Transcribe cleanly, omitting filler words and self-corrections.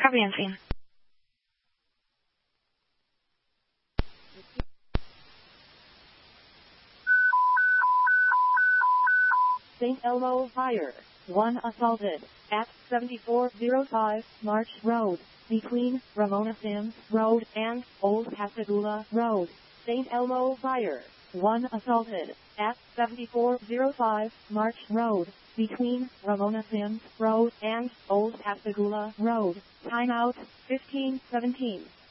Caribbean. St. Elmo Fire. 1 assaulted at 7405 March Road, between Ramona Sims Road and Old Pascagoula Road. St. Elmo Fire. 1 assaulted at 7405 March Road, between Ramona Sims Road and Old Pascagoula Road. Timeout 15:17.